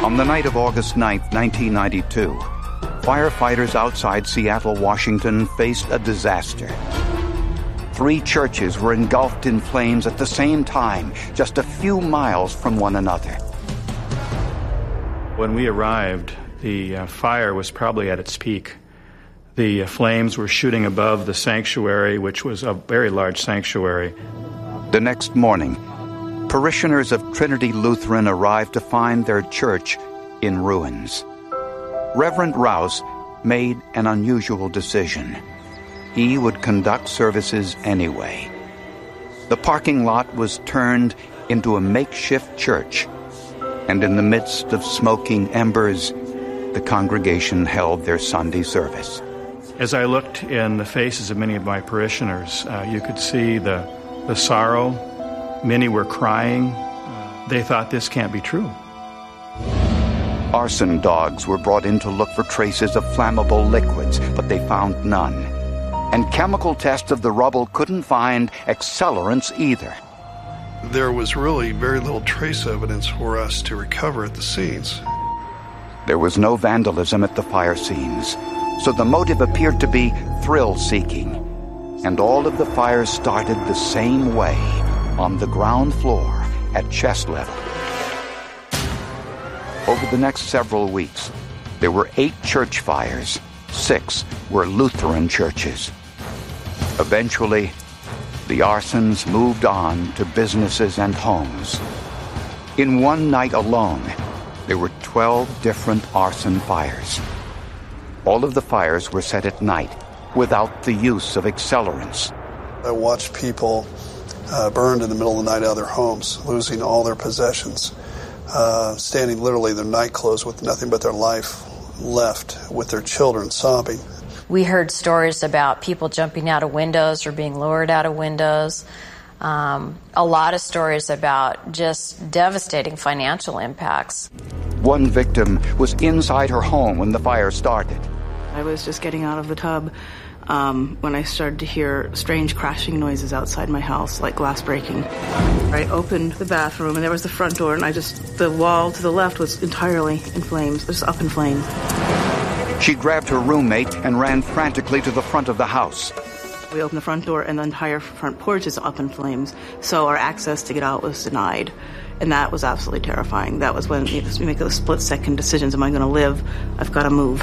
On the night of August 9, 1992, firefighters outside Seattle, Washington faced a disaster. 3 churches were engulfed in flames at the same time, just a few miles from one another. When we arrived, the fire was probably at its peak. The flames were shooting above the sanctuary, which was a very large sanctuary. The next morning, parishioners of Trinity Lutheran arrived to find their church in ruins. Reverend Rouse made an unusual decision. He would conduct services anyway. The parking lot was turned into a makeshift church, and in the midst of smoking embers, the congregation held their Sunday service. As I looked in the faces of many of my parishioners, you could see the sorrow. Many were crying. They thought, this can't be true. Arson dogs were brought in to look for traces of flammable liquids, but they found none. And chemical tests of the rubble couldn't find accelerants either. There was really very little trace evidence for us to recover at the scenes. There was no vandalism at the fire scenes, so the motive appeared to be thrill-seeking. And all of the fires started the same way, on the ground floor at chest level. Over the next several weeks, there were 8 church fires. 6 were Lutheran churches. Eventually, the arsons moved on to businesses and homes. In one night alone, there were 12 different arson fires. All of the fires were set at night, without the use of accelerants. I watched people burned in the middle of the night out of their homes, losing all their possessions, standing literally in their night clothes with nothing but their life left, with their children sobbing. We heard stories about people jumping out of windows or being lured out of windows. A lot of stories about just devastating financial impacts. One victim was inside her home when the fire started. I was just getting out of the tub when I started to hear strange crashing noises outside my house, like glass breaking. I opened the bathroom, and there was the front door, and the wall to the left was entirely in flames, just up in flames. She grabbed her roommate and ran frantically to the front of the house. We opened the front door, and the entire front porch is up in flames, so our access to get out was denied. And that was absolutely terrifying. That was when you make those split-second decisions. Am I going to live? I've got to move.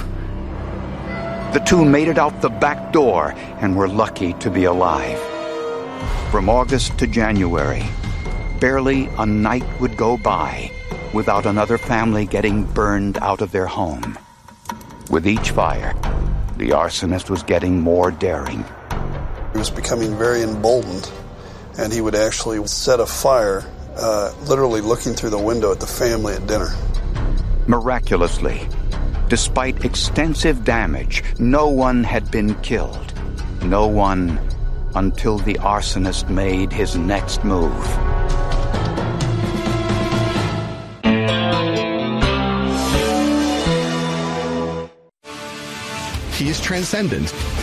The 2 made it out the back door and were lucky to be alive. From August to January, barely a night would go by without another family getting burned out of their home. With each fire, the arsonist was getting more daring. He was becoming very emboldened, and he would actually set a fire, literally looking through the window at the family at dinner. Miraculously, despite extensive damage, no one had been killed. No one until the arsonist made his next move. He is transcendent,